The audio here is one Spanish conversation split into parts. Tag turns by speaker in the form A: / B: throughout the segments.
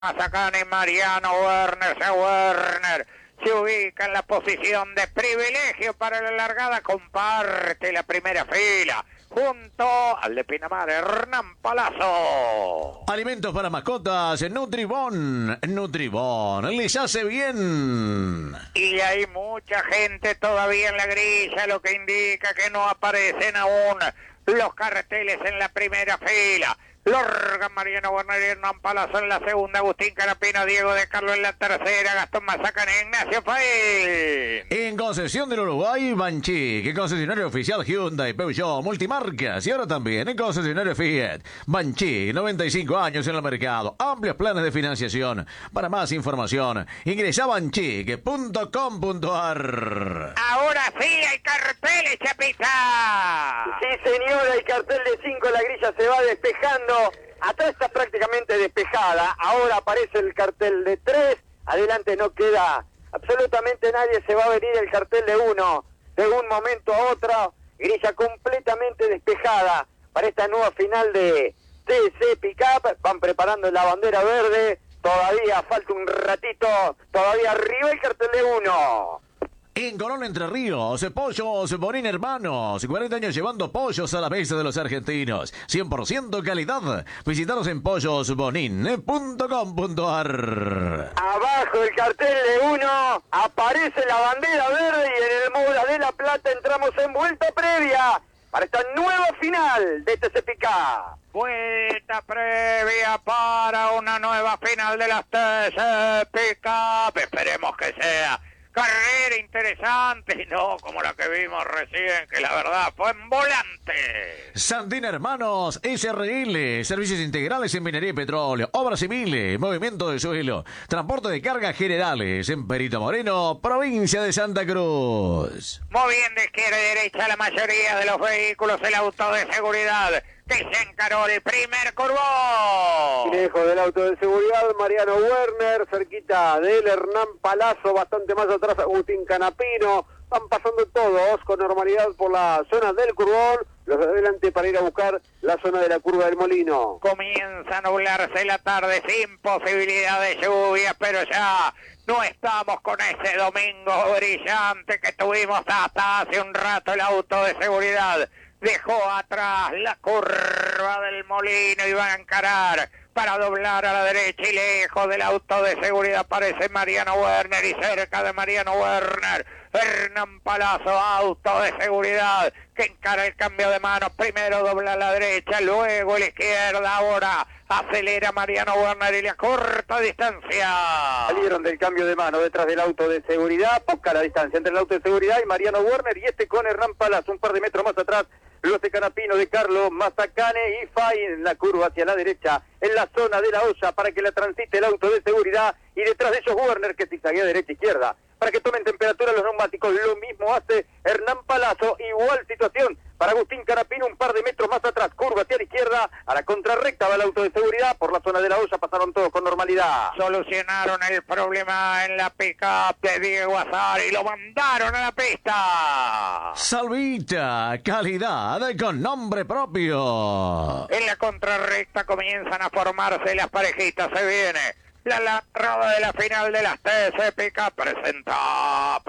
A: Mazacane, Mariano Werner se ubica en la posición de privilegio para la largada, comparte la primera fila junto al de Pinamar, Hernán Palazzo.
B: Alimentos para mascotas, Nutribón, les hace bien.
A: Y hay mucha gente todavía en la grilla, lo que indica que no aparecen aún los carteles en la primera fila. Lorgan, Mariano Werner y Hernán Palazzo en la segunda, Agustín Canapino, Diego de Carlos en la tercera, Gastón Mazacane, Ignacio Faín.
B: En Concepción del Uruguay, Banchi, que concesionario oficial Hyundai, Peugeot, multimarcas y ahora también en concesionario Fiat. Banchi, 95 años en el mercado, amplios planes de financiación. Para más información, ingresa a banchique.com.ar.
A: Ahora sí hay carteles, Chapita.
C: Sí, señora, el cartel de 5, la grilla se va despejando. Atrás está prácticamente despejada. Ahora aparece el cartel de 3. Adelante no queda absolutamente nadie. Se va a venir el cartel de 1. De un momento a otro, grilla completamente despejada para esta nueva final de TC Pickup. Van preparando la bandera verde. Todavía falta un ratito. Todavía arriba el cartel de 1.
B: En Colón, Entre Ríos, Pollos Bonín Hermanos, 40 años llevando pollos a la mesa de los argentinos, 100% calidad. Visitaros en pollosbonin.com.ar.
C: Abajo el cartel de 1, aparece la bandera verde y en el Moura de la Plata entramos en vuelta previa para esta nueva final de TC Pickup.
A: Vuelta previa para una nueva final de las TC Pickup. Esperemos que sea carrera interesante y no como la que vimos recién, que la verdad fue en volante.
B: Sandín Hermanos, SRL, servicios integrales en minería y petróleo, obras civiles, movimiento de suelo, transporte de cargas generales en Perito Moreno, provincia de Santa Cruz.
A: Moviendo izquierda y derecha la mayoría de los vehículos, el auto de seguridad que se encaró el primer curvón.
C: Lejos del auto de seguridad, Mariano Werner, cerquita de él, Hernán Palazzo, bastante más atrás, Agustín Canapino. Van pasando todos con normalidad por la zona del curvón, los de adelante para ir a buscar la zona de la curva del Molino.
A: Comienza a nublarse la tarde sin posibilidad de lluvia, pero ya no estamos con ese domingo brillante que tuvimos hasta hace un rato. El auto de seguridad dejó atrás la curva del Molino y va a encarar para doblar a la derecha, y lejos del auto de seguridad aparece Mariano Werner y cerca de Mariano Werner Hernán Palazzo, auto de seguridad que encara el cambio de manos. Primero dobla a la derecha, luego a la izquierda, ahora acelera Mariano Werner y le acorta distancia.
C: Salieron del cambio de mano detrás del auto de seguridad, poca la distancia entre el auto de seguridad y Mariano Werner, y este con Hernán Palazzo un par de metros más atrás. Los de Canapino, de Carlos, Mazacane y Faín en la curva hacia la derecha, en la zona de la olla para que la transite el auto de seguridad, y detrás de ellos Werner que zigzaguea derecha-izquierda para que tomen temperatura los neumáticos. Lo mismo hace Hernán Palazzo, igual situación para Agustín Canapino un par de metros más atrás, curva hacia la izquierda, a la contrarrecta va el auto de seguridad, por la zona de la olla pasaron todos con normalidad.
A: Solucionaron el problema en la pick-up de Diego Azar y lo mandaron a la pista.
B: Salvita, calidad con nombre propio.
A: En la contrarrecta comienzan a formarse las parejitas, se viene la largada de la final de las TC Pickup. Presenta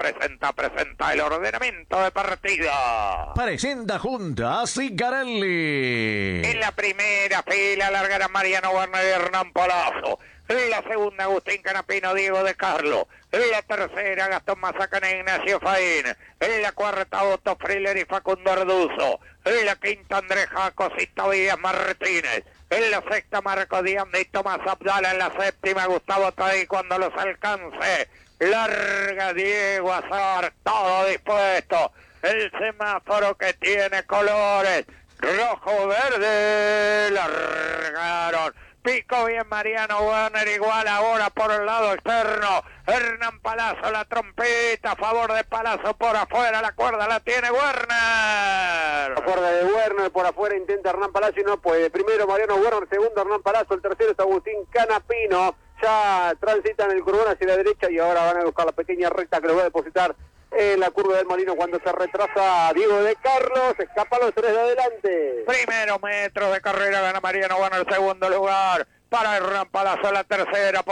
A: el ordenamiento de partida.
B: Presenta junta a Sicarelli.
A: En la primera fila largará Mariano Werner y Hernán Palazzo. En la segunda, Agustín Canapino, Diego de Carlo. En la tercera, Gastón Mazacane, Ignacio Faín. En la cuarta, Otto Friller y Facundo Arduzo. En la quinta, Andrés Jacos y Tobías Martínez. En la sexta, Marco Dianda y Tomás Abdala. En la séptima, Gustavo Tadei cuando los alcance. Larga Diego Azar, todo dispuesto. El semáforo que tiene colores rojo, verde. Largaron. Pico bien Mariano Werner, igual ahora por el lado externo. Hernán Palazzo, la trompeta a favor de Palazzo por afuera, la cuerda la tiene Werner.
C: La cuerda de Werner por afuera, intenta Hernán Palazzo y no puede. Primero Mariano Werner, segundo Hernán Palazzo, el tercero es Agustín Canapino. Ya transitan el curvón hacia la derecha y ahora van a buscar la pequeña recta que lo va a depositar en la curva del Molino cuando se retrasa Diego de Carlos, escapa los tres de adelante.
A: Primero metro de carrera, gana Mariano Werner, segundo lugar. para Hernán Palazzo, la tercera.